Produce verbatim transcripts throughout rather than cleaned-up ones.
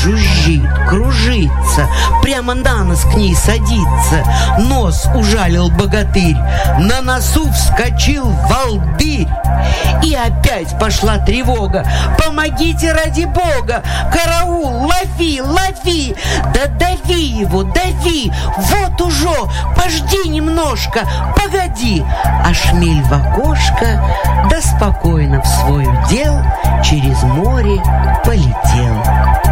жужжит, кружится, прямо на нос к ней садится. Нос ужалил богатырь, на носу вскочил волдырь. И опять пошла тревога. Помогите ради Бога! Караул, лови, лови! Да дави его, дави! Вот уже, пожди немножко, погоди! А шмель в окошко, да спокойно в свой удел через море полетел.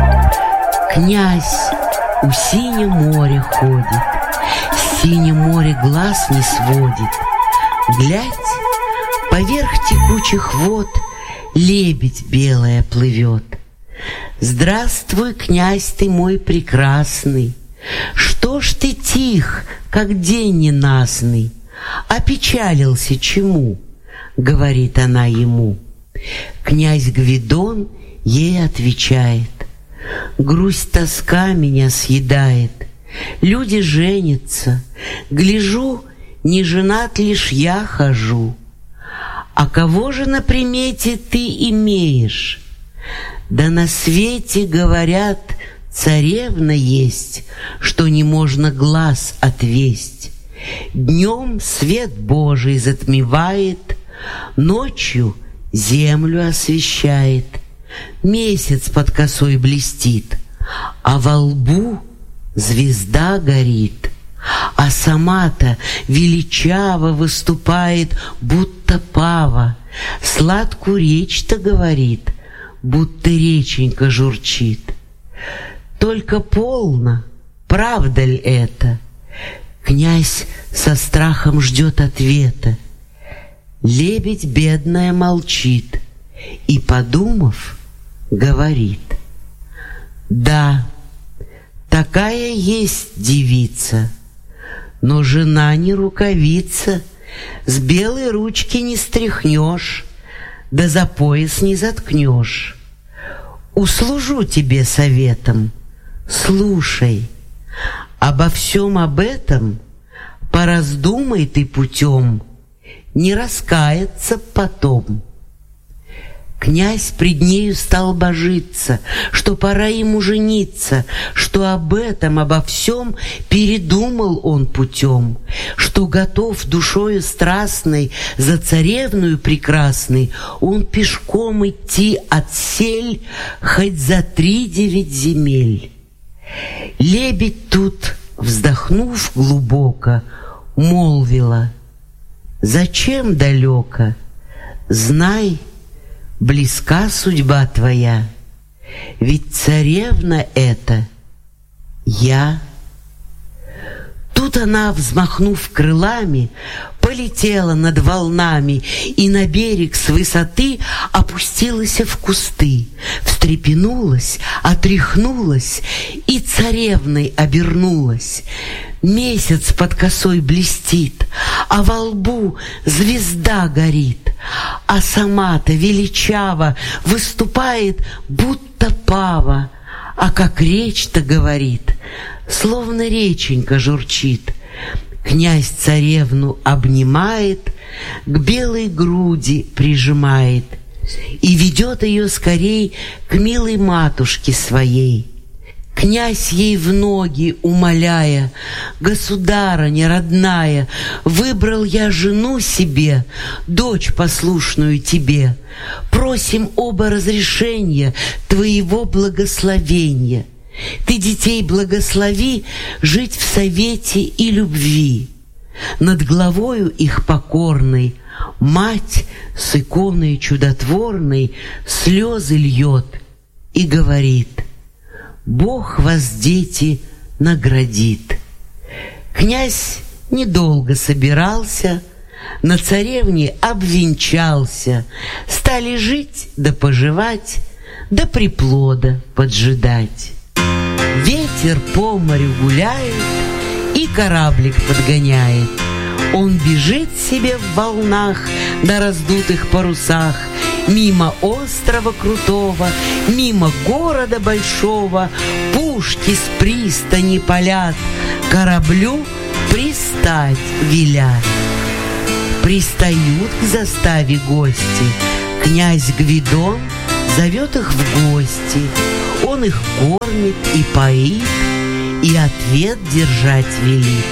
Князь у синего моря ходит, с синего моря глаз не сводит. Глядь, поверх текучих вод лебедь белая плывет. Здравствуй, князь ты мой прекрасный, что ж ты тих, как день ненастный? Опечалился чему? Говорит она ему. Князь Гвидон ей отвечает: грусть, тоска меня съедает. Люди женятся, гляжу, не женат лишь я хожу. А кого же на примете ты имеешь? Да на свете, говорят, царевна есть, что не можно глаз отвесть. Днем свет Божий затмевает, ночью землю освещает. Месяц под косой блестит, а во лбу звезда горит. А сама-то величаво выступает, будто пава. Сладкую речь-то говорит, будто реченька журчит. Только полно, правда ли это? Князь со страхом ждет ответа. Лебедь бедная молчит и, подумав, говорит: да, такая есть девица, но жена не рукавица, с белой ручки не стряхнешь, да за пояс не заткнешь. Услужу тебе советом, слушай, обо всем об этом пораздумай ты путем, не раскаяться потом. Князь пред нею стал божиться, что пора ему жениться, что об этом, обо всем передумал он путем, что готов душою страстной за царевную прекрасной он пешком идти от сель хоть за три девять земель. Лебедь тут, вздохнув глубоко, молвила: зачем далеко? Знай, близка судьба твоя, ведь царевна эта я. Тут она, взмахнув крылами, полетела над волнами и на берег с высоты опустилась в кусты, встрепенулась, отряхнулась и царевной обернулась. Месяц под косой блестит, а во лбу звезда горит, а сама-то величаво выступает, будто пава, а как речь-то говорит, словно реченька журчит. Князь царевну обнимает, к белой груди прижимает и ведет ее скорей к милой матушке своей. Князь ей в ноги умоляя: государыня родная, выбрал я жену себе, дочь послушную тебе. Просим оба разрешения твоего благословения. Ты детей благослови жить в совете и любви. Над главою их покорной мать с иконой чудотворной слезы льет и говорит: Бог вас, дети, наградит. Князь недолго собирался, на царевне обвенчался, стали жить да поживать, да приплода поджидать. Ветер по морю гуляет и кораблик подгоняет. Он бежит себе в волнах на раздутых парусах, мимо острова крутого, мимо города большого. Пушки с пристани палят, кораблю пристать велят. Пристают к заставе гости, князь Гвидон зовет их в гости. Он Он их кормит и поит, и ответ держать велит.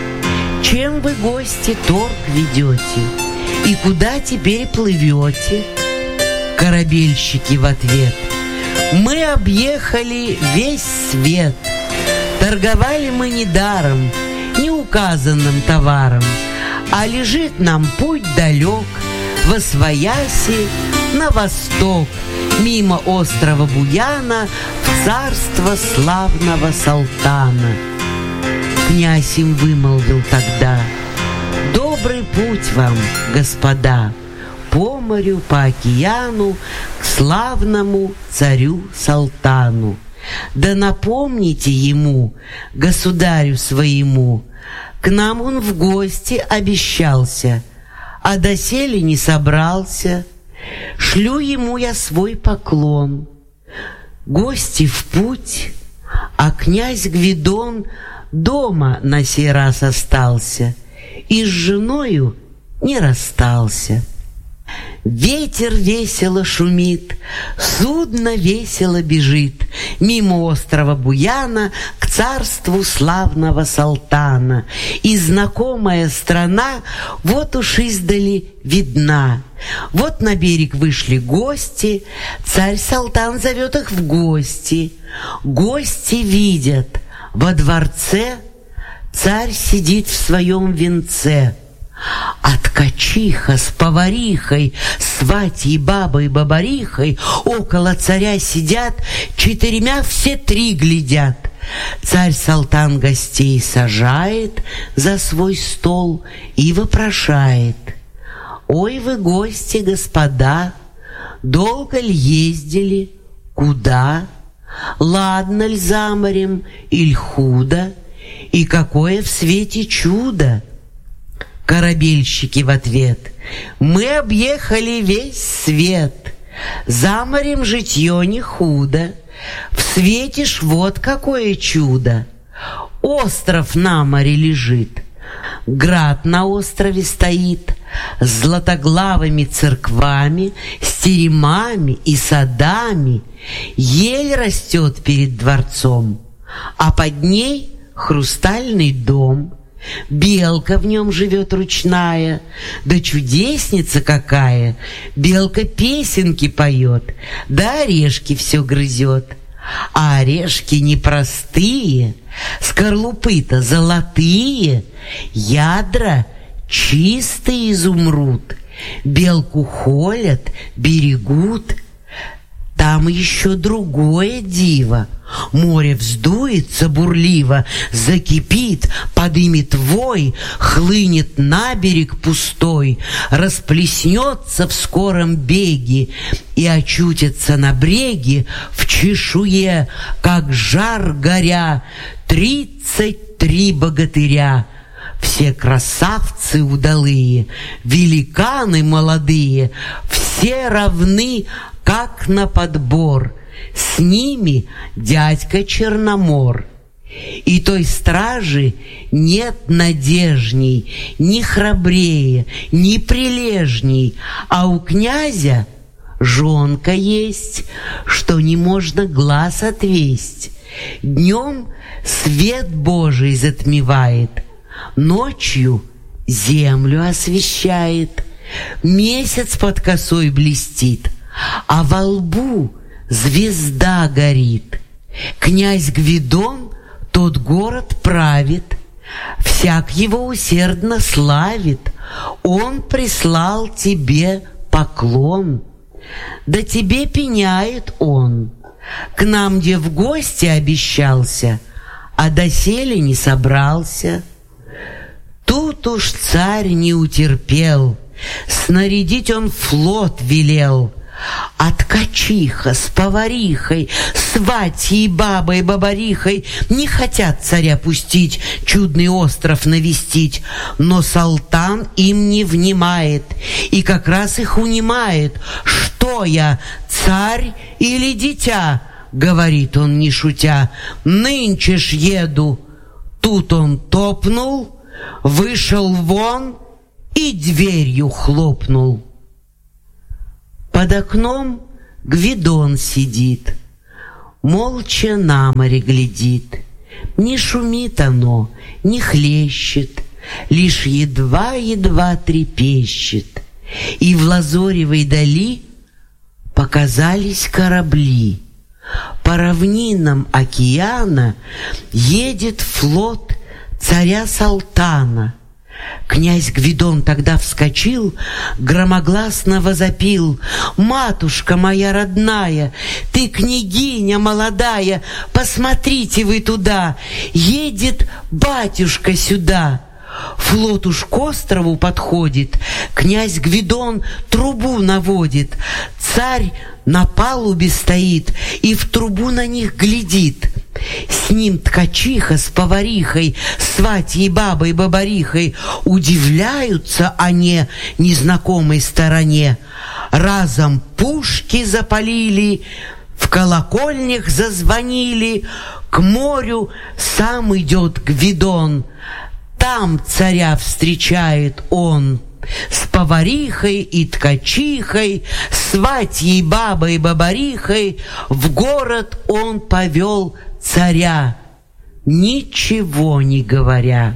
Чем вы, гости, торг ведете, и куда теперь плывете? Корабельщики в ответ: мы объехали весь свет. Торговали мы недаром, не указанным товаром, а лежит нам путь далек, восвояси на восток, мимо острова Буяна, в царство славного Салтана. Князь им вымолвил тогда: добрый путь вам, господа, по морю, по океану, к славному царю Салтану. Да напомните ему, государю своему, к нам он в гости обещался, а доселе не собрался. Шлю ему я свой поклон. Гости в путь, а князь Гвидон дома на сей раз остался и с женою не расстался. Ветер весело шумит, судно весело бежит мимо острова Буяна к царству славного Салтана. И знакомая страна вот уж издали видна. Вот на берег вышли гости, царь Салтан зовет их в гости. Гости видят, во дворце царь сидит в своем венце. А ткачиха с поварихой, сватьей, бабой, бабарихой около царя сидят, четырьмя все три глядят. Царь Салтан гостей сажает за свой стол и вопрошает: ой вы, гости, господа, долго ль ездили, куда? Ладно ль за морем, иль худо? И какое в свете чудо? Корабельщики в ответ: мы объехали весь свет. За морем житье не худо. В свете ж вот какое чудо. Остров на море лежит, град на острове стоит, с златоглавыми церквами, с теремами и садами. Ель растет перед дворцом, а под ней хрустальный дом. Белка в нем живет ручная, да чудесница какая! Белка песенки поет, да орешки все грызет. А орешки непростые, скорлупы-то золотые, ядра чистый изумруд. Белку холят, берегут. Там еще другое диво. Море вздуется бурливо, закипит, подымет вой, хлынет на берег пустой, расплеснется в скором беге и очутится на бреге в чешуе, как жар горя, тридцать три богатыря. Все красавцы удалые, великаны молодые, все равны, как на подбор. С ними дядька Черномор. И той стражи нет надежней, ни храбрее, ни прилежней, а у князя жонка есть, что не можно глаз отвесть. Днем свет Божий затмевает, ночью землю освещает. Месяц под косой блестит, а во лбу звезда горит. Князь Гвидон тот город правит, всяк его усердно славит. Он прислал тебе поклон, да тебе пеняет он. К нам где в гости обещался, а доселе не собрался. Тут уж царь не утерпел, снарядить он флот велел. А ткачиха с поварихой, сватьей, бабой, бабарихой не хотят царя пустить, чудный остров навестить. Но Салтан им не внимает и как раз их унимает. Что я, царь или дитя? Говорит он, не шутя. Нынче ж еду. Тут он топнул, вышел вон и дверью хлопнул. Под окном Гвидон сидит, молча на море глядит. Не шумит оно, не хлещет, лишь едва-едва трепещет. И в лазоревой дали показались корабли. По равнинам океана едет флот царя Салтана. Князь Гвидон тогда вскочил, громогласно возопил: «Матушка моя родная, ты княгиня молодая, посмотрите вы туда, едет батюшка сюда!» Флот уж к острову подходит, князь Гвидон трубу наводит. Царь на палубе стоит и в трубу на них глядит. С ним ткачиха с поварихой, сватьей бабой бабарихой. Удивляются они незнакомой стороне. Разом пушки запалили, в колокольнях зазвонили. К морю сам идет Гвидон, там царя встречает он. С поварихой и ткачихой, сватьей бабой бабарихой в город он повел царя, ничего не говоря.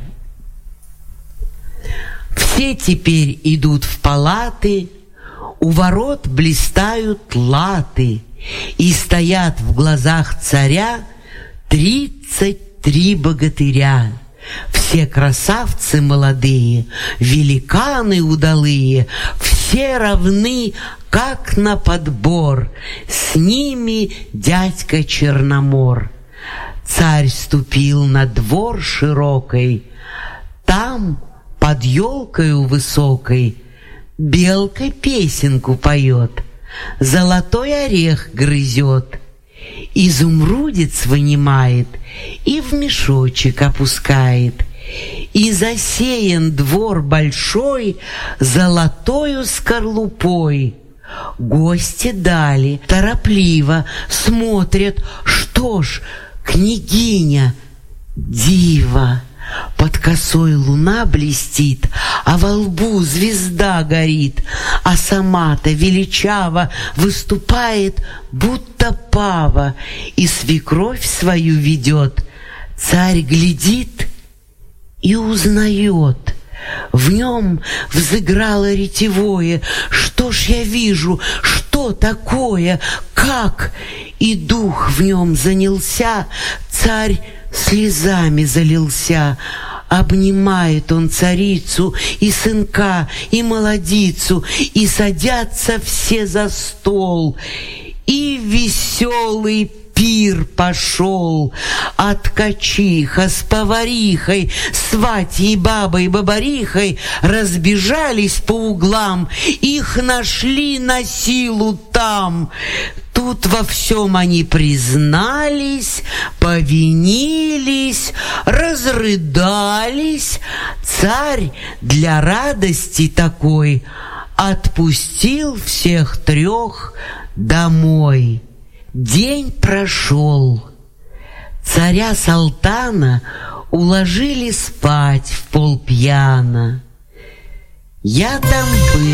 Все теперь идут в палаты, у ворот блистают латы, и стоят в глазах царя тридцать три богатыря. Все красавцы молодые, великаны удалые, все равны, как на подбор, с ними дядька Черномор. Царь ступил на двор широкой, там, под елкою высокой, белка песенку поет, золотой орех грызет, изумрудец вынимает и в мешочек опускает. И засеян двор большой золотою скорлупой. Гости дали, торопливо смотрят, что ж, княгиня, дива. Под косой луна блестит, а во лбу звезда горит, а сама-то величаво выступает, будто пава, и свекровь свою ведет. Царь глядит и узнает. В нем взыграло ретевое: что ж я вижу, что такое, как? И дух в нем занялся, царь слезами залился. Обнимает он царицу и сынка, и молодицу, и садятся все за стол. И веселый пир пошел, а ткачиха с поварихой, сватьей бабой бабарихой разбежались по углам, их нашли на силу там. Тут во всем они признались, повинились, разрыдались. Царь для радости такой отпустил всех трех домой. День прошел. Царя Салтана уложили спать в полпьяна. Я там был.